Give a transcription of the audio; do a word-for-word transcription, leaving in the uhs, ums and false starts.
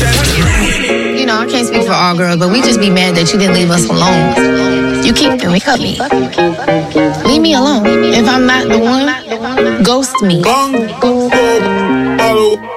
You know, I can't speak for all girls, but we just be mad that you didn't leave us alone. You keep me, cut me. Leave me alone. If I'm not the one, ghost me.